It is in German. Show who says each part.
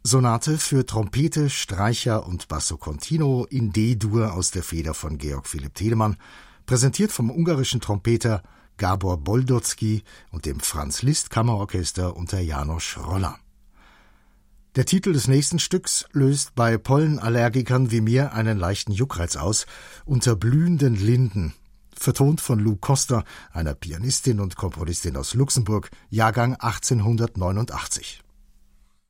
Speaker 1: Sonate für Trompete, Streicher und Basso Continuo in D-Dur aus der Feder von Georg Philipp Telemann, präsentiert vom ungarischen Trompeter Gábor Boldocki und dem Franz-Liszt-Kammerorchester unter János Rolla. Der Titel des nächsten Stücks löst bei Pollenallergikern wie mir einen leichten Juckreiz aus, Unter blühenden Linden, vertont von Lou Coster, einer Pianistin und Komponistin aus Luxemburg, Jahrgang 1889.